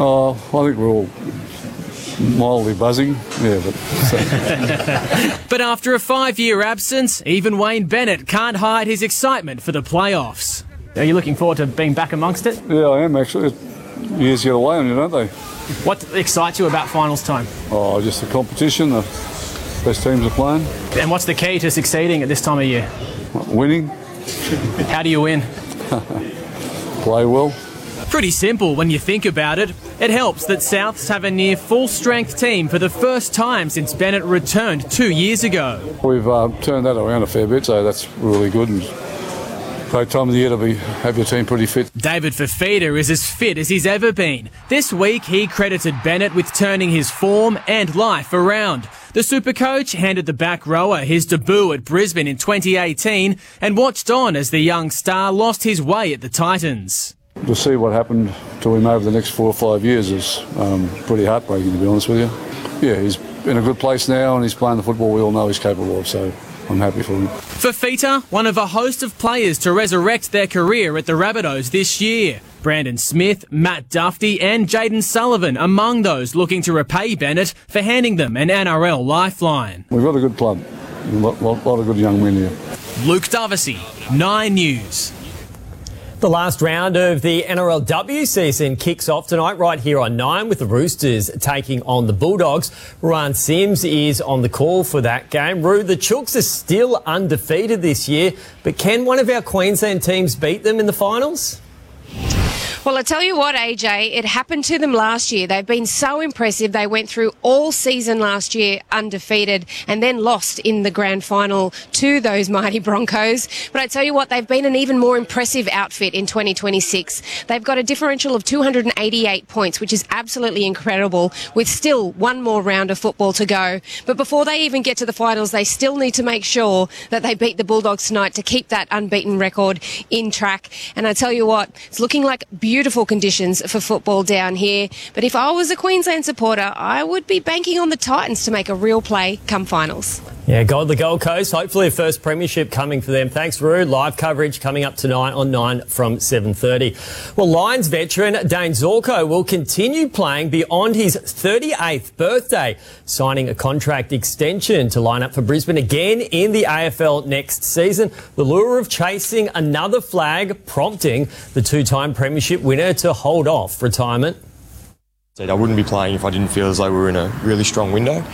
I think we're all mildly buzzing, but... But after a 5-year absence, even Wayne Bennett can't hide his excitement for the playoffs. Are you looking forward to being back amongst it? Yeah, I am actually. Years get away on you, don't they? What excites you about finals time? Oh, just the competition, the best teams are playing. And what's the key to succeeding at this time of year? Winning. How do you win? Play well. Pretty simple when you think about it. It helps that Souths have a near full-strength team for the first time since Bennett returned 2 years ago. We've turned that around a fair bit, so that's really good. And great time of the year to have your team pretty fit. David Fifita is as fit as he's ever been. This week he credited Bennett with turning his form and life around. The Supercoach handed the back rower his debut at Brisbane in 2018 and watched on as the young star lost his way at the Titans. To see what happened to him over the next 4 or 5 years is pretty heartbreaking, to be honest with you. Yeah, he's in a good place now and he's playing the football we all know he's capable of, so I'm happy for him. Fifita, one of a host of players to resurrect their career at the Rabbitohs this year. Brandon Smith, Matt Duffy and Jayden Sullivan among those looking to repay Bennett for handing them an NRL lifeline. We've got a good club, a lot of good young men here. Luke Dovesey, 9 News. The last round of the NRLW season kicks off tonight right here on 9 with the Roosters taking on the Bulldogs. Ruan Sims is on the call for that game. Roo, the Chooks are still undefeated this year, but can one of our Queensland teams beat them in the finals? Well, I tell you what, AJ, it happened to them last year. They've been so impressive. They went through all season last year undefeated and then lost in the grand final to those mighty Broncos. But I tell you what, they've been an even more impressive outfit in 2026. They've got a differential of 288 points, which is absolutely incredible, with still one more round of football to go. But before they even get to the finals, they still need to make sure that they beat the Bulldogs tonight to keep that unbeaten record in track. And I tell you what, it's looking like beautiful conditions for football down here. But if I was a Queensland supporter, I would be banking on the Titans to make a real play come finals. Yeah, go to the Gold Coast. Hopefully a first premiership coming for them. Thanks, Roo. Live coverage coming up tonight on 9 from 7:30. Well, Lions veteran Dane Zorko will continue playing beyond his 38th birthday, signing a contract extension to line up for Brisbane again in the AFL next season. The lure of chasing another flag prompting the two-time premiership winner to hold off retirement. I wouldn't be playing if I didn't feel as though we were in a really strong window.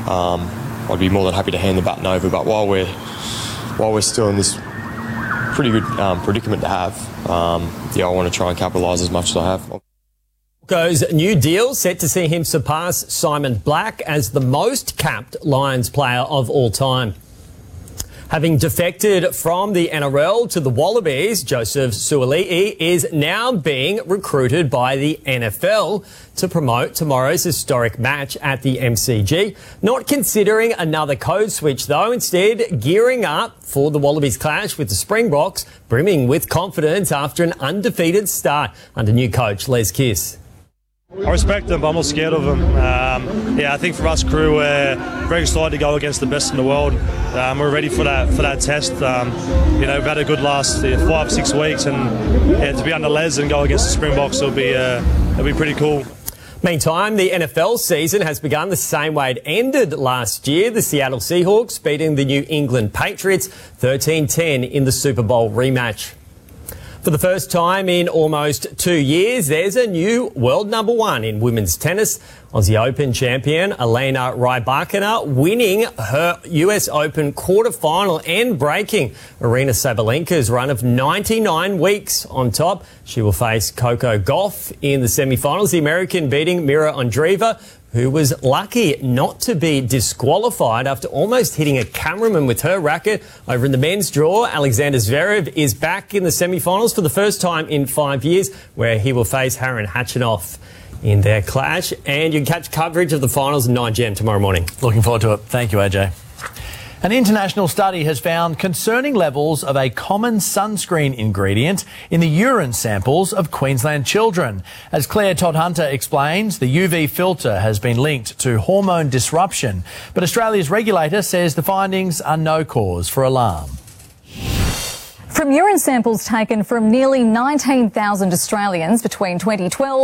I'd be more than happy to hand the baton over, but while we're still in this pretty good predicament to have, I want to try and capitalise as much as I have. Goes new deal set to see him surpass Simon Black as the most capped Lions player of all time. Having defected from the NRL to the Wallabies, Joseph Suaalii is now being recruited by the NFL to promote tomorrow's historic match at the MCG. Not considering another code switch though, instead gearing up for the Wallabies clash with the Springboks, brimming with confidence after an undefeated start under new coach Les Kiss. I respect them, but I'm not scared of them. I think for us crew, we're very excited to go against the best in the world. We're ready for that test. We've had a good last 5-6 weeks, and to be under Les and go against the Springboks will be pretty cool. Meantime, the NFL season has begun the same way it ended last year. The Seattle Seahawks beating the New England Patriots 13-10 in the Super Bowl rematch. For the first time in almost 2 years, there's a new world number one in women's tennis. Aussie Open champion Elena Rybakina winning her US Open quarter-final and breaking Aryna Sabalenka's run of 99 weeks on top. She will face Coco Gauff in the semi-finals, the American beating Mira Andreeva, who was lucky not to be disqualified after almost hitting a cameraman with her racket. Over in the men's draw, Alexander Zverev is back in the semi-finals for the first time in 5 years, where he will face Karen Khachanov in their clash. And you can catch coverage of the finals at 9 tomorrow morning. Looking forward to it. Thank you, AJ. An international study has found concerning levels of a common sunscreen ingredient in the urine samples of Queensland children. As Claire Todd-Hunter explains, the UV filter has been linked to hormone disruption, but Australia's regulator says the findings are no cause for alarm. From urine samples taken from nearly 19,000 Australians between 2012